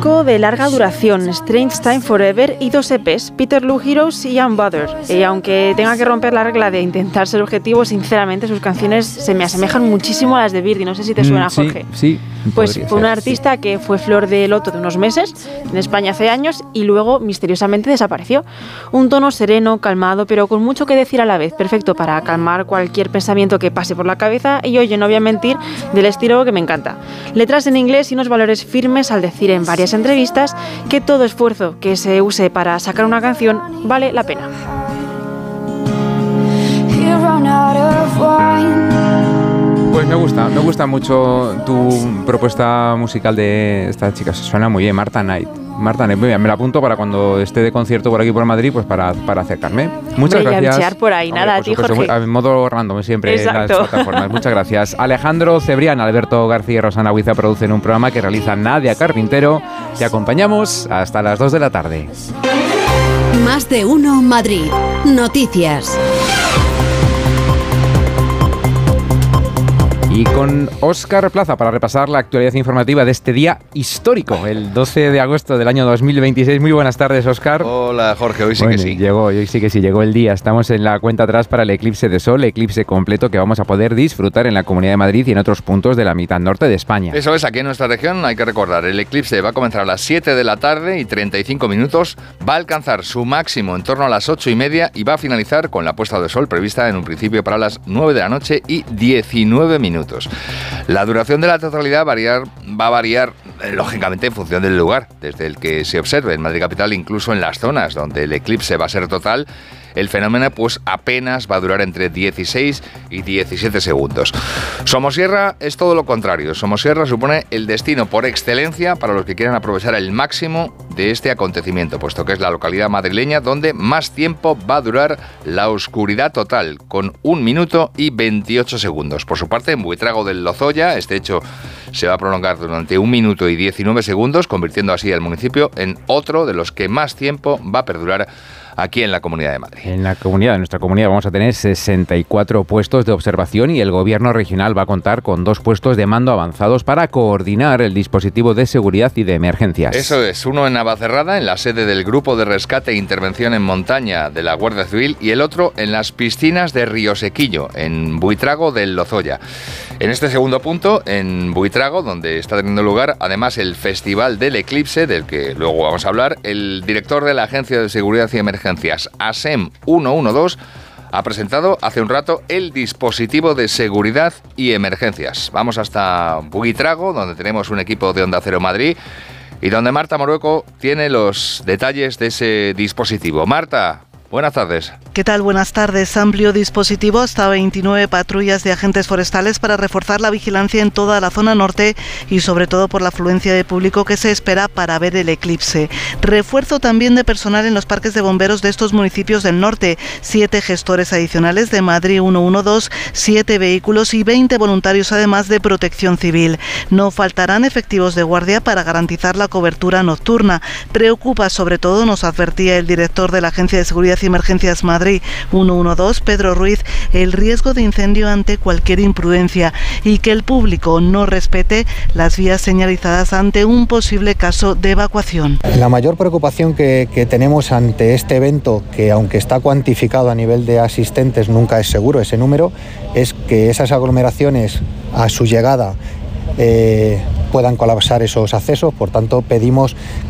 disco de larga duración, Strange Time Forever, y 2 EPs, Peterloo Heroes y Unbothered. Aunque tenga que romper la regla de intentar ser objetivo, sinceramente sus canciones se me asemejan muchísimo a las de Birdy. No sé si te suena, Jorge. Sí. Pues fue una artista que fue flor de loto de unos meses en España hace años y luego misteriosamente desapareció. Un tono sereno, calmado, pero con mucho que decir a la vez, perfecto para calmar cualquier pensamiento que pase por la cabeza y, oye, no voy a mentir, del estilo que me encanta. Letras en inglés y unos valores firmes al decir en varias entrevistas que todo esfuerzo que se use para sacar una canción vale la pena. Pues me gusta mucho tu propuesta musical de esta chica, suena muy bien, Marta Knight, muy bien, me la apunto para cuando esté de concierto por aquí por Madrid, pues para acercarme. Muchas gracias. Ya por ahí, nada, a ti, Jorge. En modo random siempre. Exacto. En las plataformas. Muchas gracias. Alejandro Cebrián, Alberto García y Rosana Huiza producen un programa que realiza Nadia Carpintero. Te acompañamos hasta las 2 de la tarde. Más de uno Madrid. Noticias. Y con Óscar Plaza para repasar la actualidad informativa de este día histórico, el 12 de agosto del año 2026. Muy buenas tardes, Óscar. Hola, Jorge, hoy sí que sí. Hoy sí que sí, llegó el día. Estamos en la cuenta atrás para el eclipse de sol, eclipse completo que vamos a poder disfrutar en la Comunidad de Madrid y en otros puntos de la mitad norte de España. Eso es, aquí en nuestra región hay que recordar, el eclipse va a comenzar a las 7 de la tarde y 35 minutos, va a alcanzar su máximo en torno a las 8:30 y va a finalizar con la puesta de sol prevista en un principio para las 9 de la noche y 19 minutos. La duración de la totalidad va a variar lógicamente en función del lugar desde el que se observe. En Madrid capital, incluso en las zonas donde el eclipse va a ser total, el fenómeno pues apenas va a durar entre 16 y 17 segundos. Somosierra es todo lo contrario. Somosierra supone el destino por excelencia para los que quieran aprovechar el máximo de este acontecimiento, puesto que es la localidad madrileña donde más tiempo va a durar la oscuridad total, con 1 minuto y 28 segundos. Por su parte, en Buitrago del Lozoya, este hecho se va a prolongar durante 1 minuto y 19 segundos, convirtiendo así al municipio en otro de los que más tiempo va a perdurar aquí en la Comunidad de Madrid. En nuestra comunidad vamos a tener 64 puestos de observación y el gobierno regional va a contar con 2 puestos de mando avanzados para coordinar el dispositivo de seguridad y de emergencias. Eso es, uno en Navacerrada, en la sede del Grupo de Rescate e Intervención en Montaña de la Guardia Civil, y el otro en las piscinas de Riosequillo, en Buitrago del Lozoya. En este segundo punto, en Buitrago, donde está teniendo lugar además el Festival del Eclipse, del que luego vamos a hablar, el director de la Agencia de Seguridad y Emergencias, ASEM 112, ha presentado hace un rato el dispositivo de seguridad y emergencias. Vamos hasta Buitrago, donde tenemos un equipo de Onda Cero Madrid y donde Marta Morueco tiene los detalles de ese dispositivo. Marta, buenas tardes. ¿Qué tal? Buenas tardes. Amplio dispositivo, hasta 29 patrullas de agentes forestales para reforzar la vigilancia en toda la zona norte y sobre todo por la afluencia de público que se espera para ver el eclipse. Refuerzo también de personal en los parques de bomberos de estos municipios del norte. 7 gestores adicionales de Madrid 112, 7 vehículos y 20 voluntarios además de protección civil. No faltarán efectivos de guardia para garantizar la cobertura nocturna. Preocupa sobre todo, nos advertía el director de la Agencia de Seguridad y Emergencias Madrid 112, Pedro Ruiz, el riesgo de incendio ante cualquier imprudencia y que el público no respete las vías señalizadas ante un posible caso de evacuación. La mayor preocupación que tenemos ante este evento, que aunque está cuantificado a nivel de asistentes, nunca es seguro ese número, es que esas aglomeraciones a su llegada puedan colapsar esos accesos. Por tanto, pedimos